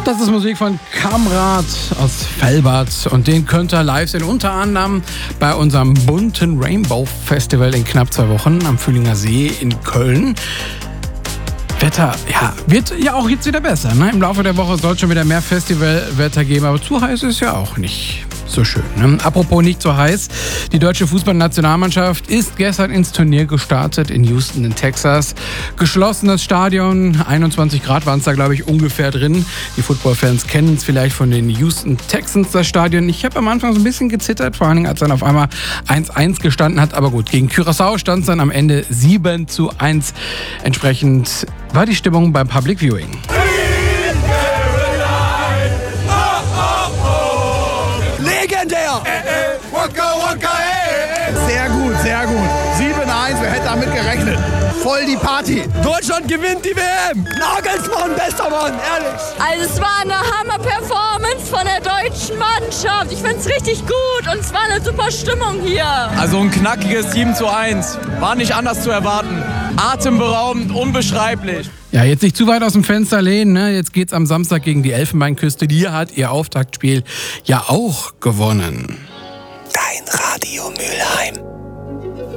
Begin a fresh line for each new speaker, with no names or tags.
Das ist Musik von Kamrat aus Velbert und den könnt ihr live sehen, unter anderem bei unserem bunten Rainbow Festival in knapp 2 Wochen am Fühlinger See in Köln. Wetter, ja, wird ja auch jetzt wieder besser, ne? Im Laufe der Woche soll es schon wieder mehr Festivalwetter geben, aber zu heiß ist ja auch nicht so schön, ne? Apropos nicht so heiß, die deutsche Fußballnationalmannschaft ist gestern ins Turnier gestartet in Houston in Texas. Geschlossenes Stadion, 21 Grad waren es da, glaube ich, ungefähr drin. Die Footballfans kennen es vielleicht von den Houston Texans, das Stadion. Ich habe am Anfang so ein bisschen gezittert, vor allen Dingen, als dann auf einmal 1-1 gestanden hat. Aber gut, gegen Curaçao stand es dann am Ende 7-1. Entsprechend war die Stimmung beim Public Viewing.
Legendär! Sehr gut, sehr gut. 7-1, wer hätte damit gerechnet? Voll die Party. Deutschland gewinnt die WM. Nagelsmann, bester Mann, ehrlich.
Also es war eine Hammer-Performance von der deutschen Mannschaft. Ich finde es richtig gut und es war eine super Stimmung hier.
Also ein knackiges 7-1. War nicht anders zu erwarten. Atemberaubend, unbeschreiblich.
Ja, jetzt nicht zu weit aus dem Fenster lehnen, ne? Jetzt geht's am Samstag gegen die Elfenbeinküste. Die hat ihr Auftaktspiel ja auch gewonnen.
Dein Radio Mülheim.